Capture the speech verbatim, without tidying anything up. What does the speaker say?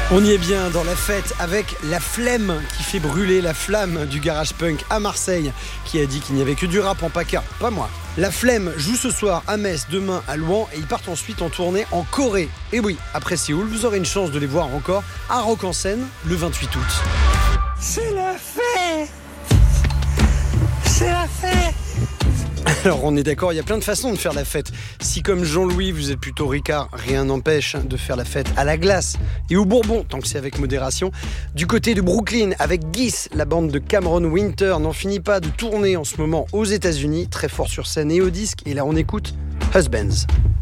On y est bien dans la fête avec La Flemme qui fait brûler la flamme du garage punk à Marseille. Qui a dit qu'il n'y avait que du rap en PACA? Pas moi. La Flemme joue ce soir à Metz, demain à Louan et ils partent ensuite en tournée en Corée. Et oui, après Séoul, vous aurez une chance de les voir encore à Rock en Seine le vingt-huit août. C'est la fête! C'est la fête! Alors on est d'accord, il y a plein de façons de faire la fête. Si comme Jean-Louis vous êtes plutôt Ricard, rien n'empêche de faire la fête à la glace et au bourbon, tant que c'est avec modération. Du côté de Brooklyn, avec Geese, la bande de Cameron Winter n'en finit pas de tourner en ce moment aux États-Unis, très fort sur scène et au disque. Et là on écoute Husbands.